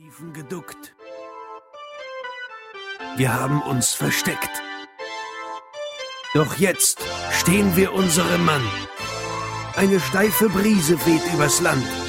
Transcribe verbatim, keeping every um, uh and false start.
Liefen geduckt. Wir haben uns versteckt. Doch jetzt stehen wir unserem Mann. Eine steife Brise weht übers Land.